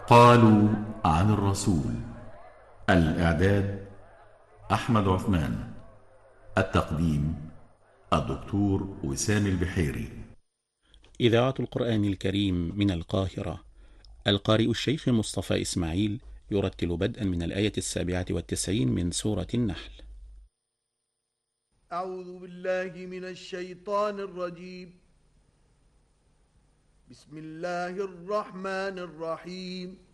قالوا عن الرسول. الإعداد أحمد عثمان. التقديم الدكتور وسام البحيري. إذاعة القرآن الكريم من القاهرة. القارئ الشيخ مصطفى إسماعيل يرتل بدءا من الآية 97 من سورة النحل. أعوذ بالله من الشيطان الرجيم. بسم الله الرحمن الرحيم.